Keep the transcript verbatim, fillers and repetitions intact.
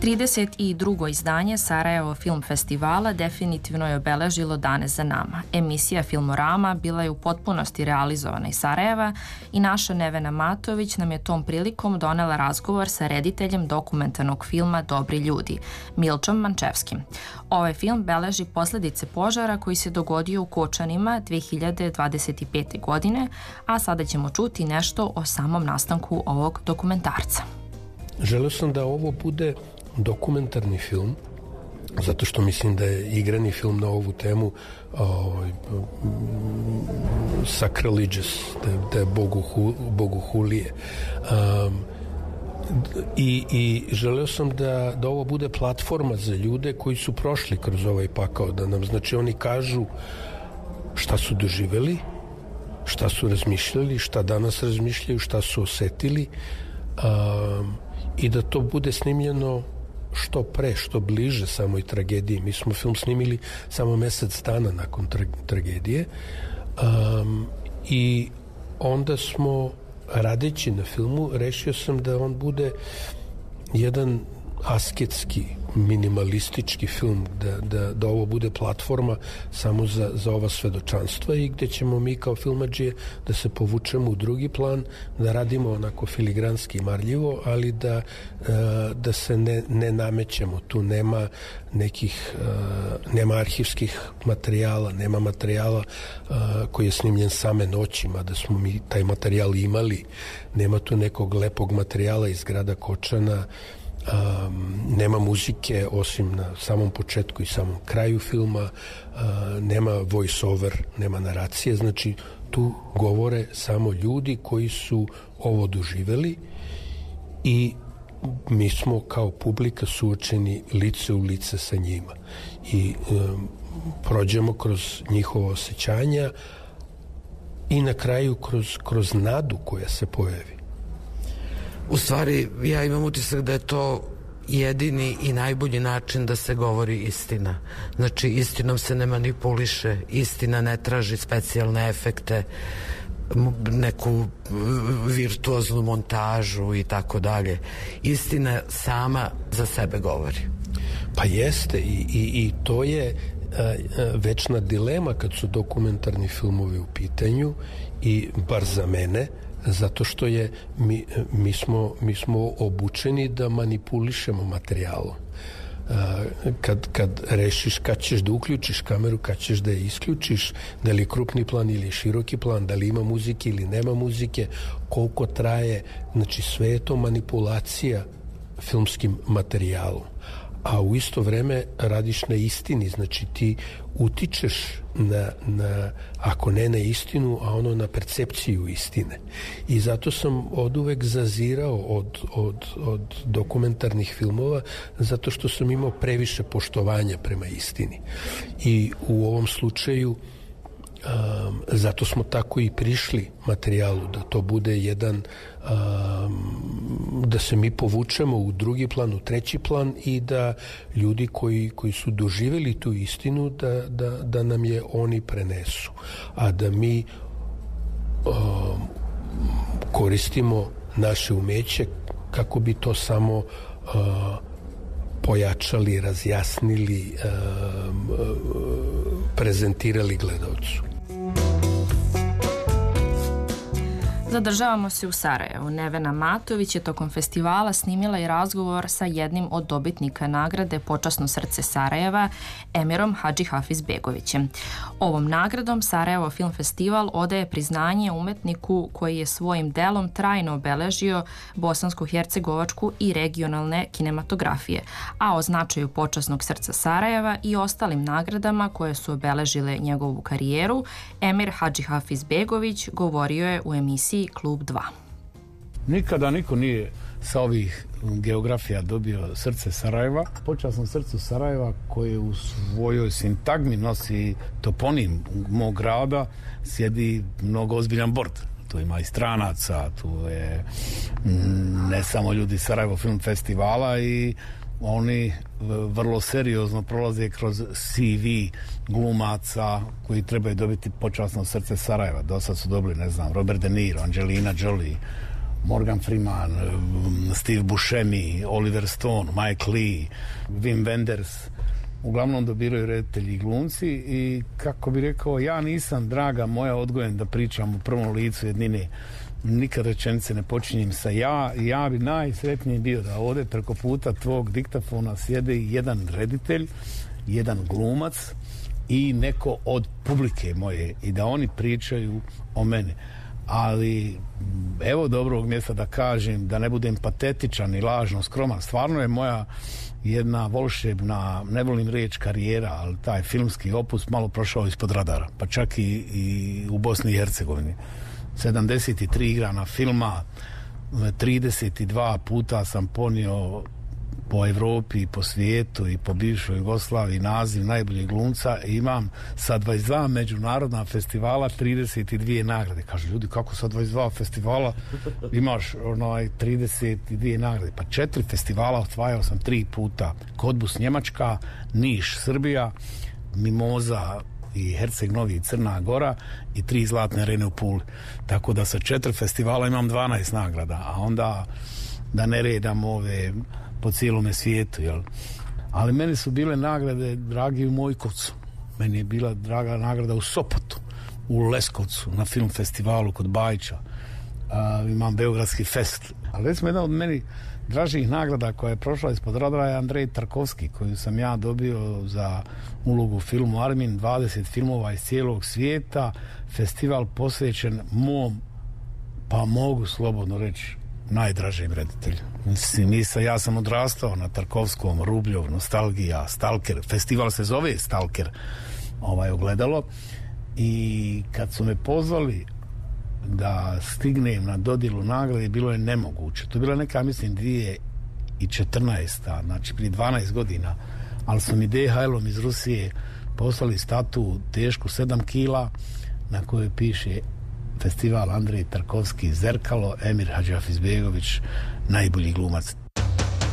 trideset drugo izdanje Sarajevo Film Festivala definitivno je obeležilo dane za nama. Emisija Filmorama bila je u potpunosti realizovana iz Sarajeva i naša Nevena Matović nam je tom prilikom donela razgovor sa rediteljem dokumentarnog filma Dobri ljudi, Milčom Mančevskim. Ovaj film beleži posledice požara koji se dogodio u Kočanima dve hiljade dvadeset pete. godine, a sada ćemo čuti nešto o samom nastanku ovog dokumentarca. Želeo sam da ovo bude dokumentarni film, zato što mislim da je igrani film na ovu temu ovaj, sacrilegious, da, da je bogohu, bogohulije. Um, i, i želeo sam da, da ovo bude platforma za ljude koji su prošli kroz ovaj pakao, da nam, znači, oni kažu šta su doživeli, šta su razmišljali, šta danas razmišljaju, šta su osetili, um, i da to bude snimljeno što pre, što bliže samoj tragediji. Mi smo film snimili samo mesec dana nakon tra tragedije um, i onda smo, radeći na filmu, rešio sam da on bude jedan asketski, minimalistički film, da, da, da ovo bude platforma samo za, za ova svedočanstva i gde ćemo mi kao filmadžije da se povučemo u drugi plan, da radimo onako filigranski i marljivo, ali da, da se ne, ne namećemo. Tu nema nekih, nema arhivskih materijala, nema materijala koji je snimljen same noći, mada smo mi taj materijal imali. Nema tu nekog lepog materijala iz grada Kočana. Um, nema muzike osim na samom početku i samom kraju filma, uh, nema voice over, nema naracije, znači tu govore samo ljudi koji su ovo doživeli i mi smo kao publika suočeni lice u lice sa njima i um, prođemo kroz njihova osjećanja i na kraju kroz, kroz nadu koja se pojavi. U stvari, ja imam utisak da je to jedini i najbolji način da se govori istina. Znači, istinom se ne manipuliše, istina ne traži specijalne efekte, neku virtuoznu montažu i tako dalje. Istina sama za sebe govori. Pa jeste i, i, i to je a, večna dilema kad su dokumentarni filmovi u pitanju i bar za mene, zato što je mi, mi, smo, mi smo obučeni da manipulišemo materijalom. Kad, kad rešiš kad ćeš da uključiš kameru, kad ćeš da je isključiš, da li je krupni plan ili široki plan, da li ima muzike ili nema muzike, koliko traje, znači sve je to manipulacija filmskim materijalom. A u isto vreme radiš na istini, znači ti utičeš na, na, ako ne na istinu, a ono na percepciju istine. I zato sam oduvek zazirao od, od, od dokumentarnih filmova, zato što sam imao previše poštovanja prema istini. I u ovom slučaju Um, zato smo tako i prišli materijalu, da to bude jedan um, da se mi povučemo u drugi plan, u treći plan i da ljudi koji, koji su doživeli tu istinu da, da, da nam je oni prenesu, a da mi um, koristimo naše umeće kako bi to samo uh, pojačali, razjasnili, um, prezentirali gledalcu. Zadržavamo se u Sarajevu. Nevena Matović je tokom festivala snimila i razgovor sa jednim od dobitnika nagrade Počasno srce Sarajeva, Emirom Hadžihafizbegovićem. Ovom nagradom Sarajevo Film Festival odaje priznanje umetniku koji je svojim delom trajno obeležio bosansko-hercegovačku i regionalne kinematografije, a o značaju Počasnog srca Sarajeva i ostalim nagradama koje su obeležile njegovu karijeru, Emir Hadžihafizbegović govorio je u emisiji Klub dva. Nikada niko nije sa ovih geografija dobio srce Sarajeva. Počasno srcu Sarajeva koje u svojoj sintagmi nosi toponim mog grada, sjedi mnogo ozbiljan bord. Tu ima i stranaca, tu je ne samo ljudi Sarajevo Film Festivala i oni vrlo seriozno prolaze kroz C V glumaca koji trebaju dobiti počasno srce Sarajeva. Do sad su dobili, ne znam, Robert De Niro, Angelina Jolie, Morgan Freeman, Steve Buscemi, Oliver Stone, Mike Lee, Wim Wenders, uglavnom dobiraju reditelji i glumci i kako bi rekao, ja nisam, draga moja, odgojen da pričam u prvom licu jednine. Nikad rečenice ne počinjem sa ja. Ja bi najsretniji bio da ovdje preko puta tvog diktafona sjede jedan reditelj, jedan glumac i neko od publike moje i da oni pričaju o meni. Ali evo dobrog mjesta da kažem, da ne budem patetičan i lažno skroman, stvarno je moja jedna volšebna, ne volim riječ karijera, ali taj filmski opus malo prošao ispod radara, pa čak i, i u Bosni i Hercegovini. sedamdeset tri igrana filma, trideset dva puta sam ponio po Evropi i po svijetu i po bivšoj Jugoslaviji naziv najboljeg glumca i imam sa dvadeset dva međunarodna festivala trideset dvije nagrade. Kažu ljudi, kako sa dvadeset dva festivala imaš onaj trideset dvije nagrade? Pa četiri festivala osvajao sam tri puta. Kodbus Njemačka, Niš Srbija, Mimoza i Herceg Novi i Crna Gora i tri zlatne arene u Puli. Tako da sa četiri festivala imam dvanaest nagrada, a onda da ne redam ove po cijelome svijetu, jel? Ali meni su bile nagrade dragi u Mojkovcu. Meni je bila draga nagrada u Sopotu, u Leskovcu, na film festivalu kod Bajića. Uh, imam Beogradski fest. Ali recimo jedna od meni dražih nagrada koja je prošla ispod radara je Andrej Tarkovski, koju sam ja dobio za ulogu u filmu Armin, dvadeset filmova iz cijelog svijeta, festival posvećen mom, pa mogu slobodno reći, najdražim reditelju. Mislim, nisam, ja sam odrastao na Tarkovskom, Rubljov, Nostalgija, Stalker, festival se zove Stalker, ovaj, ogledalo, i kad su me pozvali da stignem na dodjelu nagrade, bilo je nemoguće. To je bila neka, mislim, dvije tisuće četrnaesta, znači prije dvanaest godina, ali su mi D H L-om iz Rusije poslali statu tešku sedam kila na kojoj piše festival Andrej Tarkovski Zerkalo, Emir Hadžihafizbegović najbolji glumac.